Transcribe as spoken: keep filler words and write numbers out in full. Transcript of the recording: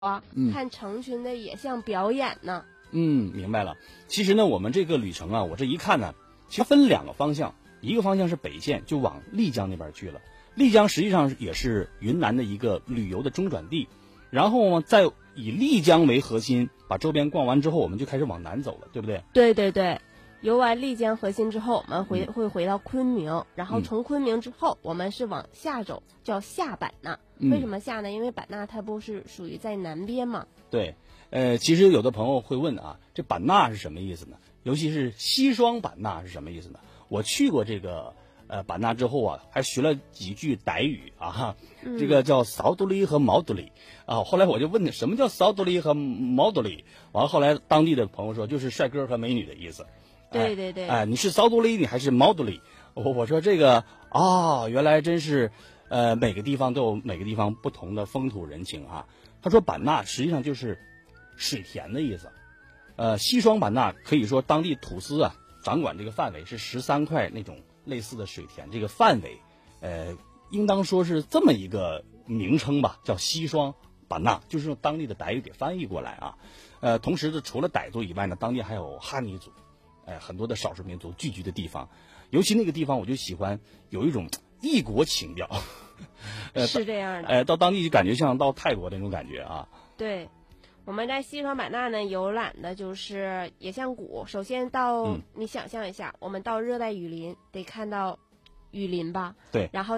啊， 嗯看成群的也像表演呢。 嗯，明白了。其实呢，我们这个旅程啊，我这一看呢，其实分两个方向，一个方向是北线，就往丽江那边去了。丽江实际上也是云南的一个旅游的中转地，然后呢，再以丽江为核心，把周边逛完之后，我们就开始往南走了，对不对？ 对对对，游完丽江核心之后，我们回、 嗯、 会回到昆明，然后从昆明之后，我们是往下走，叫下版纳。 嗯、 为什么下呢？因为版纳它不是属于在南边嘛。 对，呃，其实有的朋友会问啊，这版纳是什么意思呢？尤其是西双版纳是什么意思呢？我去过这个呃版纳之后啊，还学了几句傣语啊， 嗯、 这个叫扫杜里和毛杜里啊。后来我就问他什么叫扫杜里和毛杜里，完了后来当地的朋友说就是帅哥和美女的意思。 对对对， 哎，哎你是扫杜里你还是毛杜里？我我说这个啊、哦，原来真是呃每个地方都有每个地方不同的风土人情啊。他说版纳实际上就是水田的意思，呃，西双版纳可以说当地土司啊掌管这个范围是十三块那种类似的水田，这个范围，呃，应当说是这么一个名称吧，叫西双版纳，就是用当地的傣语给翻译过来啊。呃，同时呢，除了傣族以外呢，当地还有哈尼族，哎、呃，很多的少数民族聚居的地方，尤其那个地方我就喜欢有一种异国情调。 呃、是这样的， 哎、呃，到当地就感觉像到泰国那种感觉啊。 对，我们在西双版纳呢游览的就是野象谷。首先到、嗯、你想象一下，我们到热带雨林得看到雨林吧？ 对， 然后。